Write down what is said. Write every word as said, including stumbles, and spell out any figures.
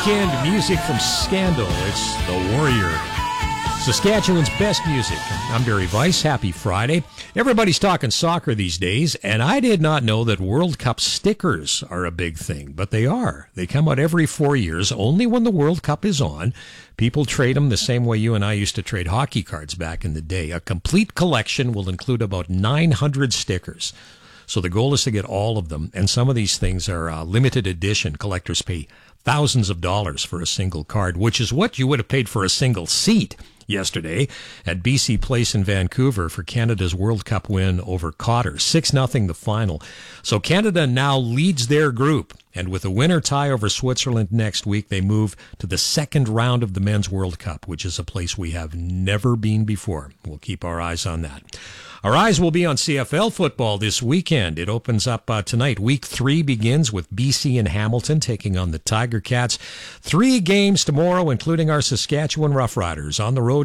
weekend music from Scandal. It's The Warrior. Saskatchewan's best music. I'm Barry Weiss. Happy Friday. Everybody's talking soccer these days, and I did not know that World Cup stickers are a big thing, but they are. They come out every four years, only when the World Cup is on. People trade them the same way you and I used to trade hockey cards back in the day. A complete collection will include about nine hundred stickers. So the goal is to get all of them, and some of these things are uh, limited edition. Collectors pay thousands of dollars for a single card, which is what you would have paid for a single seat yesterday at B C Place in Vancouver for Canada's World Cup win over Qatar. six nothing the final. So Canada now leads their group, and with a winner tie over Switzerland next week, they move to the second round of the Men's World Cup, which is a place we have never been before. We'll keep our eyes on that. Our eyes will be on C F L football this weekend. It opens up uh, tonight. Week three begins with B C and Hamilton taking on the Tiger Cats. Three games tomorrow, including our Saskatchewan Roughriders on the road